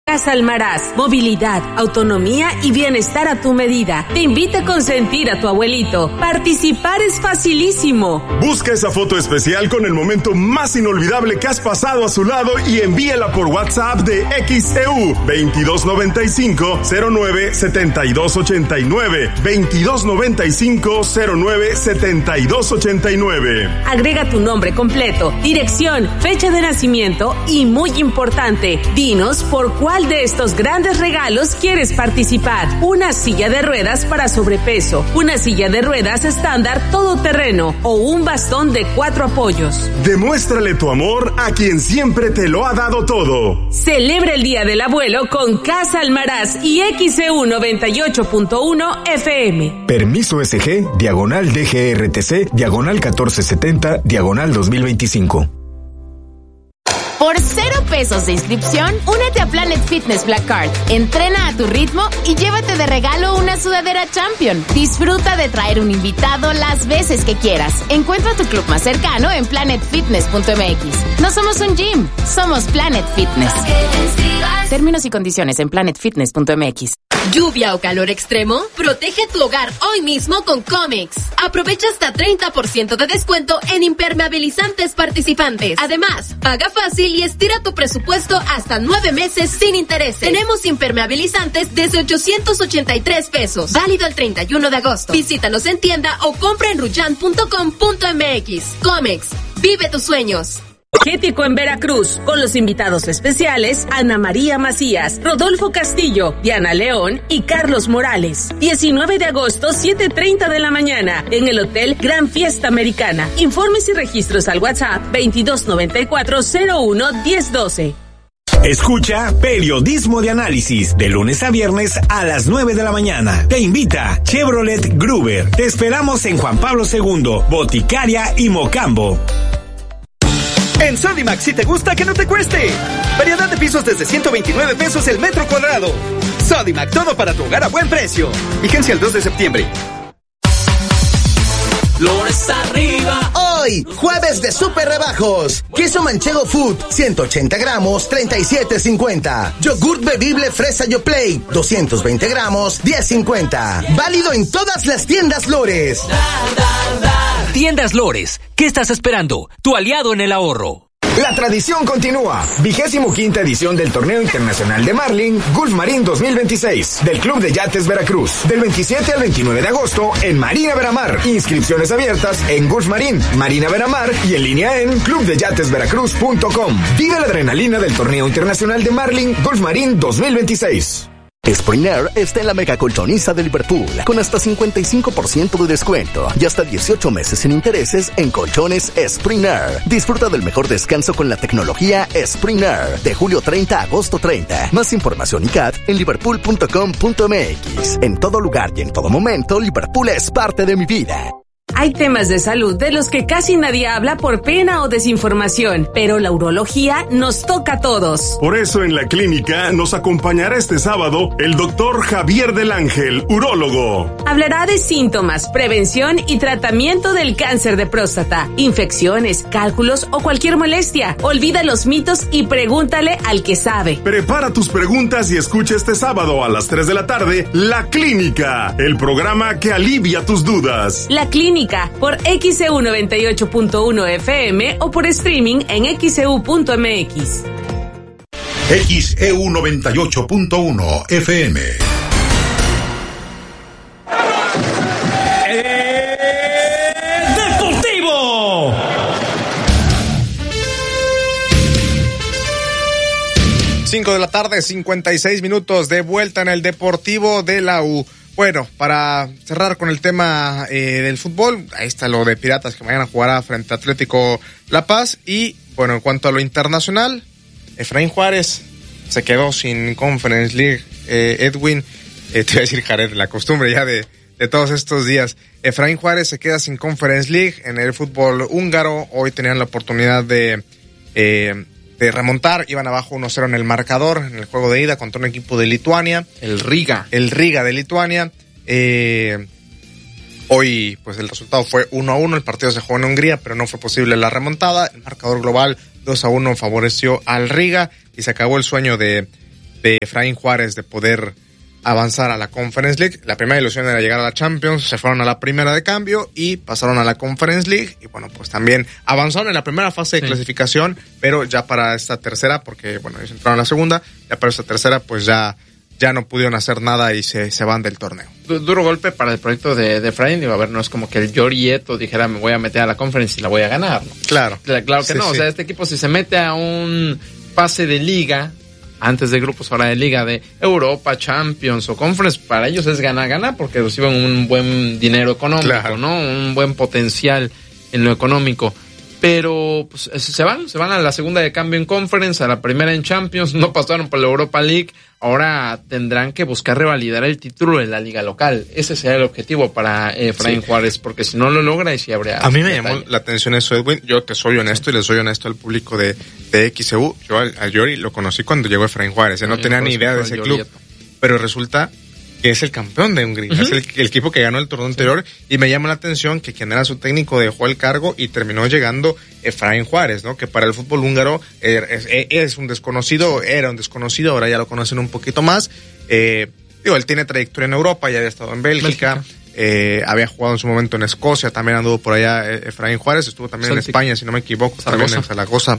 Casa Almaraz, movilidad, autonomía y bienestar a tu medida. Te invita a consentir a tu abuelito. Participar es facilísimo. Busca esa foto especial con el momento más inolvidable que has pasado a su lado y envíala por WhatsApp de XEU 2295-09-7289. 2295-09-7289. Agrega tu nombre completo, dirección, fecha de nacimiento y, muy importante, dinos por cuál de estos grandes regalos quieres participar. Una silla de ruedas para sobrepeso, una silla de ruedas estándar todoterreno o un bastón de 4 apoyos. Demuéstrale tu amor a quien siempre te lo ha dado todo. Celebra el Día del Abuelo con Casa Almaraz y XEU 98.1 FM. Permiso SG, diagonal DGRTC, diagonal 1470, diagonal 2025. Por 0 pesos de inscripción, únete a Planet Fitness Black Card. Entrena a tu ritmo y llévate de regalo una sudadera Champion. Disfruta de traer un invitado las veces que quieras. Encuentra tu club más cercano en planetfitness.mx. No somos un gym, somos Planet Fitness. Términos y condiciones en planetfitness.mx. ¿Lluvia o calor extremo? Protege tu hogar hoy mismo con Comex. Aprovecha hasta 30% de descuento en impermeabilizantes participantes. Además, paga fácil y estira tu presupuesto hasta 9 meses sin intereses. Tenemos impermeabilizantes desde 883 pesos. Válido el 31 de agosto. Visítanos en tienda o compra en ruyan.com.mx. Comex, vive tus sueños. Energético en Veracruz, con los invitados especiales Ana María Macías, Rodolfo Castillo, Diana León y Carlos Morales. 19 de agosto, 7:30 de la mañana, en el Hotel Gran Fiesta Americana. Informes y registros al WhatsApp 2294-01-1012. Escucha Periodismo de Análisis, de lunes a viernes a las 9 de la mañana. Te invita Chevrolet Gruber. Te esperamos en Juan Pablo II, Boticaria y Mocambo. En Sodimac, si te gusta, que no te cueste. Variedad de pisos desde 129 pesos el metro cuadrado. Sodimac, todo para tu hogar a buen precio. Vigencia el 2 de septiembre. Flores arriba. Hoy, jueves de super rebajos. Queso manchego food, 180 gramos, 37.50. Yogurt bebible fresa Yoplait, 220 gramos, 10.50. Válido en todas las tiendas Lores. Tiendas Lores, ¿qué estás esperando? Tu aliado en el ahorro. La tradición continúa. 25ª edición del Torneo Internacional de Marlin, Gulf Marine 2026, del Club de Yates Veracruz, del 27 al 29 de agosto en Marina Veramar. Inscripciones abiertas en Gulf Marine, Marina Veramar y en línea en clubdeyatesveracruz.com. Vive la adrenalina del Torneo Internacional de Marlin, Gulf Marine 2026. Spring Air está en la mega colchoniza de Liverpool, con hasta 55% de descuento y hasta 18 meses sin intereses en colchones Spring Air. Disfruta del mejor descanso con la tecnología Spring Air, de julio 30 a agosto 30. Más información y CAT en liverpool.com.mx. En todo lugar y en todo momento, Liverpool es parte de mi vida. Hay temas de salud de los que casi nadie habla por pena o desinformación, pero la urología nos toca a todos. Por eso en la clínica nos acompañará este sábado el doctor Javier del Ángel, urólogo. Hablará de síntomas, prevención y tratamiento del cáncer de próstata, infecciones, cálculos o cualquier molestia. Olvida los mitos y pregúntale al que sabe. Prepara tus preguntas y escucha este sábado a las 3 de la tarde La Clínica, el programa que alivia tus dudas. La Clínica por XEU 98.1 FM o por streaming en XEU.mx. XEU 98.1 FM. ¡Deportivo! Cinco de la tarde, 56 minutos, de vuelta en el Deportivo de la U. Bueno, para cerrar con el tema del fútbol, ahí está lo de Piratas, que mañana jugará frente a Atlético La Paz. Y bueno, en cuanto a lo internacional, Efraín Juárez se quedó sin Conference League. Edwin, te voy a decir Jared, la costumbre ya de todos estos días. Efraín Juárez se queda sin Conference League en el fútbol húngaro. Hoy tenían la oportunidad de remontar, iban abajo 1-0 en el marcador, en el juego de ida contra un equipo de Lituania. El Riga de Lituania. Hoy, pues el resultado fue 1-1, el partido se jugó en Hungría, pero no fue posible la remontada. El marcador global 2-1 favoreció al Riga y se acabó el sueño de Efraín Juárez de poder avanzar a la Conference League. La primera ilusión era llegar a la Champions, se fueron a la primera de cambio y pasaron a la Conference League, y bueno, pues también avanzaron en la primera fase de clasificación, pero ya para esta tercera, porque bueno, ellos entraron a la segunda, ya para esta tercera pues ya no pudieron hacer nada y se van del torneo. Duro golpe para el proyecto de Efraín. Digo, a ver, no es como que el Yorieto dijera me voy a meter a la Conference y la voy a ganar, ¿no? Claro que sí, no, sí. O sea, este equipo si se mete a un pase de liga, antes de grupos, ahora de liga de Europa, Champions o Conference, para ellos es ganar, porque reciben un buen dinero económico, ¿no? Un buen potencial en lo económico. Pero pues se van a la segunda de cambio en Conference, a la primera en Champions, no pasaron por la Europa League, ahora tendrán que buscar revalidar el título de la liga local. Ese será el objetivo para Efraín Juárez, porque si no lo logra, y si habría... A mí me llamó la atención eso, Edwin. Yo te soy honesto y les soy honesto al público de XEU. Yo a Yori lo conocí cuando llegó Efraín Juárez. No tenía ni idea de ese club, pero resulta que es el campeón de Hungría, es el equipo que ganó el torneo anterior, y me llama la atención que quien era su técnico dejó el cargo y terminó llegando Efraín Juárez, ¿no? Que para el fútbol húngaro es un desconocido, era un desconocido, ahora ya lo conocen un poquito más. Él tiene trayectoria en Europa, ya había estado en Bélgica. Había jugado en su momento en Escocia, también anduvo por allá Efraín Juárez, estuvo también en España, si no me equivoco, también en Zaragoza.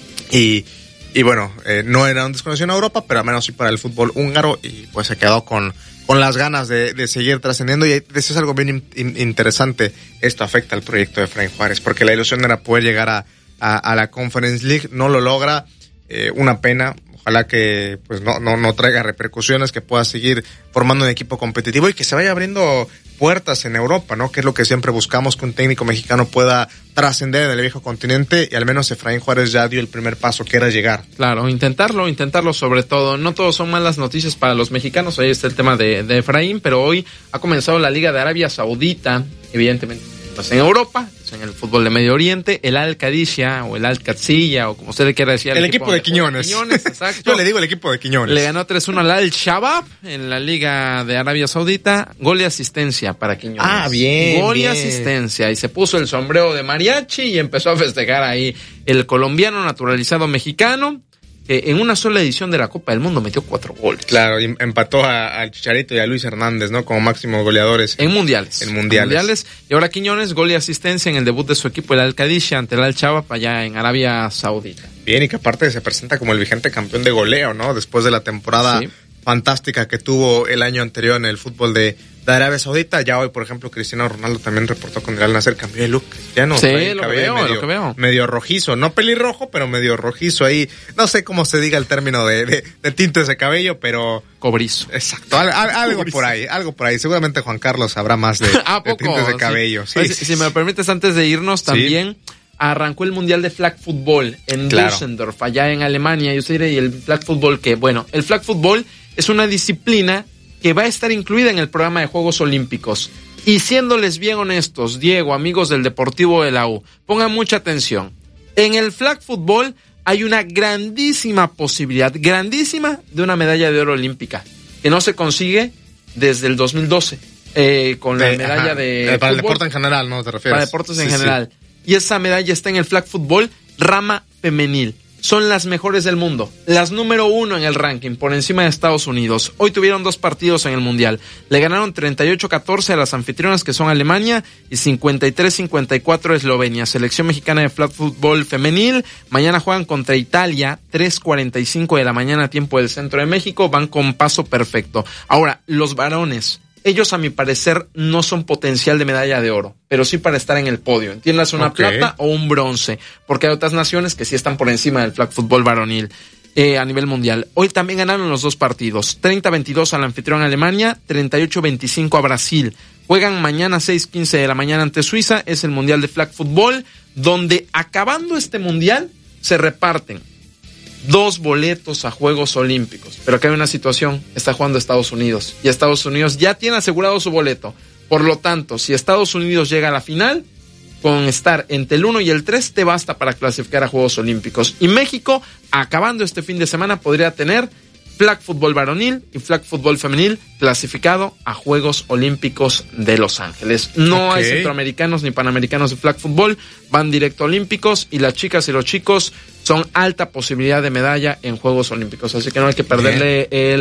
Y bueno, no era un desconocido en Europa, pero al menos sí para el fútbol húngaro, y pues se quedó con las ganas de seguir trascendiendo, y eso es algo bien interesante. Esto afecta al proyecto de Efraín Juárez, porque la ilusión era poder llegar a la Conference League, no lo logra, una pena. Ojalá que pues no traiga repercusiones, que pueda seguir formando un equipo competitivo y que se vaya abriendo puertas en Europa, ¿no? Que es lo que siempre buscamos, que un técnico mexicano pueda trascender en el viejo continente, y al menos Efraín Juárez ya dio el primer paso, que era llegar. Claro, intentarlo sobre todo. No todos son malas noticias para los mexicanos. Ahí está el tema de Efraín, pero hoy ha comenzado la Liga de Arabia Saudita, evidentemente. Pues en Europa, en el fútbol de Medio Oriente, el Al-Qadisiyah o el Al-Qatsiyah, o como usted le quiera decir. El equipo de Quiñones. Exacto. Yo le digo el equipo de Quiñones. Le ganó 3-1 al Al-Shabaab en la Liga de Arabia Saudita. Gol y asistencia para Quiñones. Ah, bien. Gol y asistencia. Y se puso el sombrero de mariachi y empezó a festejar ahí el colombiano naturalizado mexicano. En una sola edición de la Copa del Mundo metió 4 goles. Claro, y empató al Chicharito y a Luis Hernández, ¿no? Como máximos goleadores. En mundiales. Y ahora Quiñones, gol y asistencia en el debut de su equipo, el Al-Qadisiyah, ante el Al-Shabaab, allá en Arabia Saudita. Bien, y que aparte se presenta como el vigente campeón de goleo, ¿no? Después de la temporada fantástica que tuvo el año anterior en el fútbol de Arabia Saudita. Ya hoy, por ejemplo, Cristiano Ronaldo también reportó con el Al-Nassr, cambió de look Cristiano. Sí, lo que veo. Medio rojizo, no pelirrojo, pero medio rojizo ahí. No sé cómo se diga el término de tintes de cabello, pero... Cobrizo. Exacto, algo por ahí. Seguramente Juan Carlos sabrá más de tintes de cabello. Sí. Si me lo permites, antes de irnos también... Arrancó el Mundial de Flag Football en Düsseldorf, allá en Alemania. Y usted dirá, ¿y el Flag Football qué? Bueno, el Flag Football es una disciplina que va a estar incluida en el programa de Juegos Olímpicos. Y siéndoles bien honestos, Diego, amigos del Deportivo de la U, pongan mucha atención. En el Flag Football hay una grandísima posibilidad, de una medalla de oro olímpica, que no se consigue desde el 2012, con la medalla de para el deporte en general, ¿no? ¿Te refieres? Para deportes en general. Sí. Y esa medalla está en el Flag Football rama femenil. Son las mejores del mundo, las número 1 en el ranking, por encima de Estados Unidos. Hoy tuvieron 2 partidos en el Mundial. Le ganaron 38-14 a las anfitrionas, que son Alemania, y 53-54 a Eslovenia. Selección mexicana de Flag Football femenil. Mañana juegan contra Italia, 3:45 de la mañana, tiempo del centro de México. Van con paso perfecto. Ahora, los varones. Ellos, a mi parecer, no son potencial de medalla de oro, pero sí para estar en el podio. Entiendas, una plata o un bronce, porque hay otras naciones que sí están por encima del flag football varonil a nivel mundial. Hoy también ganaron los 2 partidos, 30-22 al anfitrión Alemania, 38-25 a Brasil. Juegan mañana 6:15 de la mañana ante Suiza. Es el Mundial de Flag Football, donde acabando este mundial se reparten 2 boletos a Juegos Olímpicos. Pero acá hay una situación, está jugando Estados Unidos, y Estados Unidos ya tiene asegurado su boleto. Por lo tanto, si Estados Unidos llega a la final, con estar entre el 1 y el 3 te basta para clasificar a Juegos Olímpicos. Y México, acabando este fin de semana, podría tener flag fútbol varonil y flag fútbol femenil clasificado a Juegos Olímpicos de Los Ángeles. No hay centroamericanos ni panamericanos de flag fútbol, van directo a olímpicos y las chicas y los chicos son alta posibilidad de medalla en Juegos Olímpicos, así que no hay que perderle